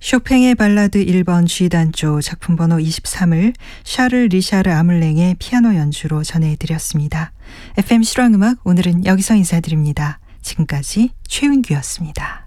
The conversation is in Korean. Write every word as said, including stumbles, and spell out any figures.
쇼팽의 발라드 일 번 G단조 작품 번호 이십삼을 샤를 리샤르 아물랭의 피아노 연주로 전해드렸습니다. 에프엠 실황음악 오늘은 여기서 인사드립니다. 지금까지 최윤규였습니다.